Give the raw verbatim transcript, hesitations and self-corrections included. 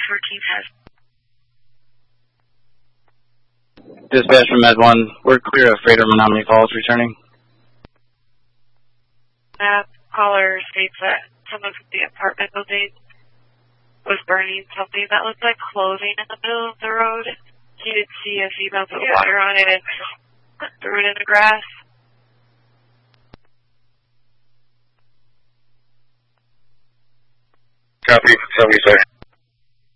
fourteen has. Dispatch from Med one, we're clear of freighter Menominee Falls returning. That caller states that someone from the apartment building was burning something that looked like clothing in the middle of the road. He did see a female put fire on it and threw it in the grass. Copy, seventy-seven.